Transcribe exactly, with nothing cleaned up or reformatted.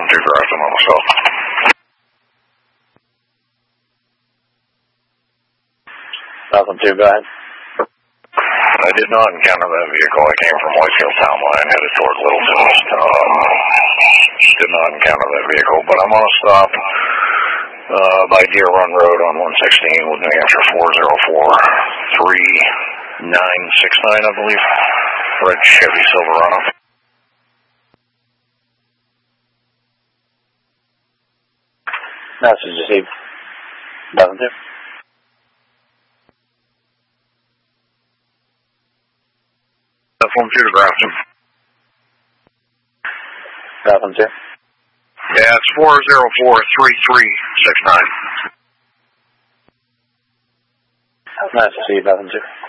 Platform two, Grafton on the south. Platform two, go ahead. I did not encounter that vehicle. I came from Whitefield Town Line, headed toward Littleton. Um, did not encounter that vehicle, but I'm on a stop uh, by Deer Run Road on one sixteen with New Hampshire four zero four three nine six nine, I believe. Red Chevy Silverado. Message received. Platform two. Platform two to Grafton. Platform two. Yeah, it's four zero four three three six nine. Message received. Platform two.